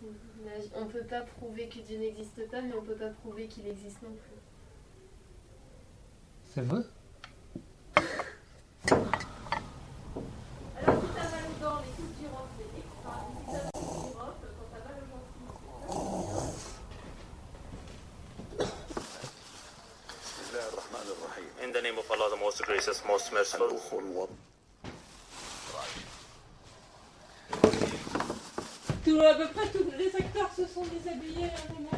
On peut pas prouver que Dieu n'existe pas, mais on peut pas prouver qu'il existe non plus. C'est vrai? Alors si t'as mal aux dents, les coups de girofle, c'est extra. Si t'as mal aux girofle, quand t'as mal aux gencives, In the name of Allah, the most gracious, most merciful. À peu près tous les acteurs se sont déshabillés à un moment.